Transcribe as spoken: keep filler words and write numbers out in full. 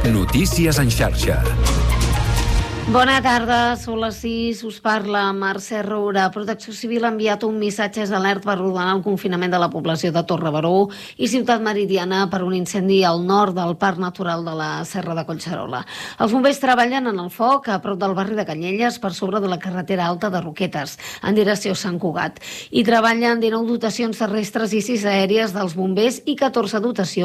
Notícies en xarxa. Bona tarda, són les sis, us parla Mercè Roura. Protecció Civil ha enviat un missatge d'alert per ordenar el confinament de la població de Torrebaró i Ciutat Meridiana per un incendi al nord del Parc Natural de la Serra de Collserola. Els bombers treballen en el foc a prop del barri de Canyelles per sobre de la carretera alta de Roquetes, en direcció a Sant Cugat. Hi treballen dinou dotacions terrestres i sis aèries dels bombers i catorze dotacions